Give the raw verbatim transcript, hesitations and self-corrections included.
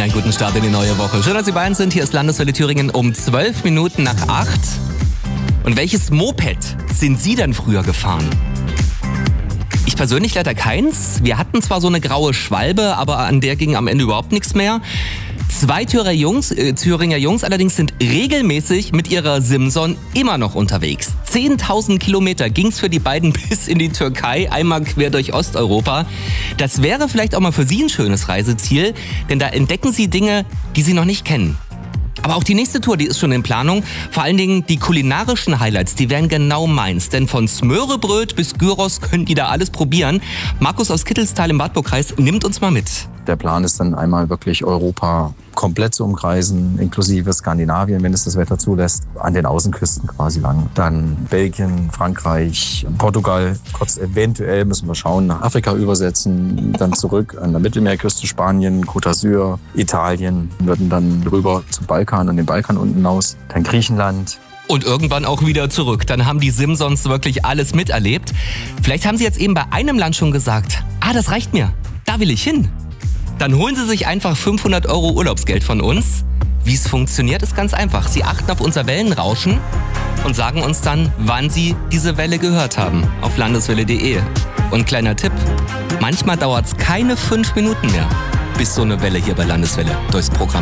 einen guten Start in die neue Woche. Schön, dass Sie bei uns sind. Hier ist Landeswelle Thüringen um zwölf Minuten nach acht. Und welches Moped sind Sie denn früher gefahren? Ich persönlich leider keins. Wir hatten zwar so eine graue Schwalbe, aber an der ging am Ende überhaupt nichts mehr. Zwei Thüringer Jungs, äh, Thüringer Jungs allerdings sind regelmäßig mit ihrer Simson immer noch unterwegs. zehntausend Kilometer ging's für die beiden bis in die Türkei, einmal quer durch Osteuropa. Das wäre vielleicht auch mal für Sie ein schönes Reiseziel, denn da entdecken Sie Dinge, die Sie noch nicht kennen. Aber auch die nächste Tour, die ist schon in Planung. Vor allen Dingen die kulinarischen Highlights, die wären genau meins. Denn von Smörebröt bis Gyros können die da alles probieren. Markus aus Kittelstal im Wartburgkreis nimmt uns mal mit. Der Plan ist dann einmal wirklich Europa komplett zu umkreisen, inklusive Skandinavien, wenn es das Wetter zulässt, an den Außenküsten quasi lang. Dann Belgien, Frankreich, Portugal, kurz eventuell müssen wir schauen, nach Afrika übersetzen, dann zurück an der Mittelmeerküste, Spanien, Côte d'Azur, Italien, würden dann rüber zum Balkan, an den Balkan unten hinaus, dann Griechenland. Und irgendwann auch wieder zurück. Dann haben die Simsons wirklich alles miterlebt. Vielleicht haben Sie jetzt eben bei einem Land schon gesagt, ah, das reicht mir, da will ich hin. Dann holen Sie sich einfach fünfhundert Euro Urlaubsgeld von uns. Wie es funktioniert, ist ganz einfach. Sie achten auf unser Wellenrauschen und sagen uns dann, wann Sie diese Welle gehört haben, auf landeswelle punkt de. Und kleiner Tipp, manchmal dauert es keine fünf Minuten mehr, bis so eine Welle hier bei Landeswelle durchs Programm